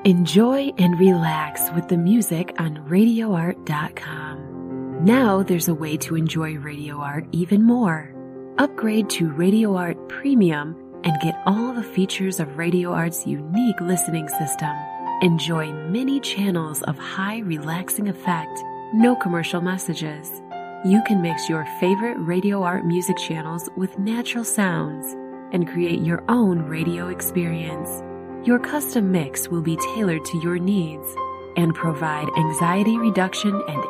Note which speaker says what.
Speaker 1: Enjoy and relax with the music on RadioArt.com. Now there's a way to enjoy Radio Art even more. Upgrade to Radio Art Premium and get all the features of Radio Art's unique listening system. Enjoy many channels of high relaxing effect, no commercial messages. You can mix your favorite Radio Art music channels with natural sounds and create your own radio experience. Your custom mix will be tailored to your needs and provide anxiety reduction and